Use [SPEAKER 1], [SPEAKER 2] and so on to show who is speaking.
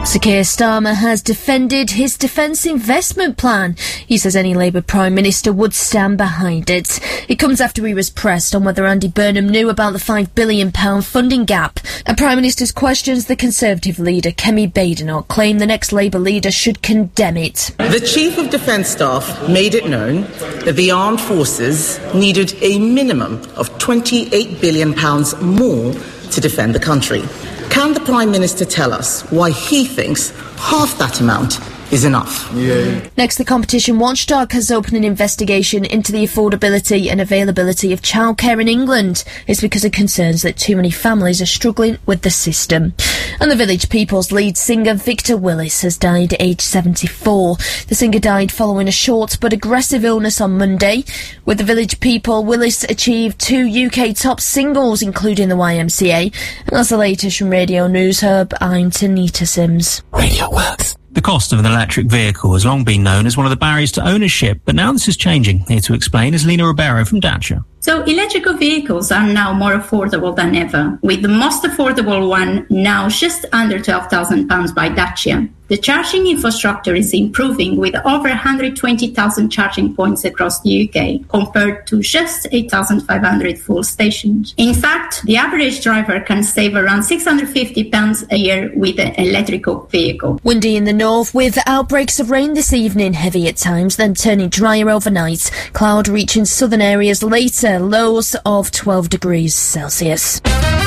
[SPEAKER 1] Sir Keir Starmer has defended his defence investment plan. He says any Labour Prime Minister would stand behind it. It comes after he was pressed on whether Andy Burnham knew about the £5 billion funding gap. A Prime Minister's questions the Conservative leader, Kemi Badenoch, claimed the next Labour leader should condemn it.
[SPEAKER 2] The Chief of Defence Staff made it known that the armed forces needed a minimum of £28 billion more to defend the country. Can the Prime Minister tell us why he thinks half that amount is enough?
[SPEAKER 1] Next, the competition watchdog has opened an investigation into the affordability and availability of childcare in England. It's because of concerns that too many families are struggling with the system. And the Village People's lead singer Victor Willis has died at age 74. The singer died following a short but aggressive illness on Monday. With the Village People, Willis achieved 2 UK top singles, including the YMCA. And that's the latest from Radio News Hub. I'm Tanita Sims.
[SPEAKER 3] Radio Works. The cost of an electric vehicle has long been known as one of the barriers to ownership, but now this is changing. Here to explain is Lena Ribeiro from Dacia.
[SPEAKER 4] So electrical vehicles are now more affordable than ever, with the most affordable one now just under £12,000 by Dacia. The charging infrastructure is improving with over 120,000 charging points across the UK, compared to just 8,500 full stations. In fact, the average driver can save around £650 a year with an electrical vehicle.
[SPEAKER 1] Windy in the north with outbreaks of rain this evening, heavy at times, then turning drier overnight. Cloud reaching southern areas later, lows of 12 degrees Celsius.